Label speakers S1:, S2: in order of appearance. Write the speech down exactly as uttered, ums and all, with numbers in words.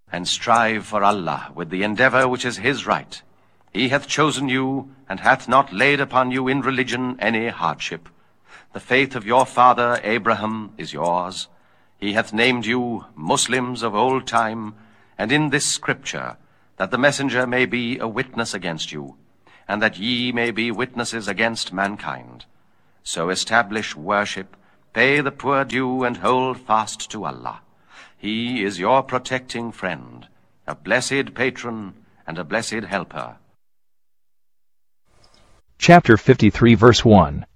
S1: and strive for Allah with the endeavor which is his right. He hath chosen you, and hath not laid upon you in religion any hardship. The faith of your father Abraham is yours. He hath named you Muslims of old time, and in this scripture, that the messenger may be a witness against you, and that ye may be witnesses against mankind. So establish worship, pay the poor due, and hold fast to Allah. He is your protecting friend, a blessed patron, and a blessed helper.
S2: Chapter fifty-three, verse one.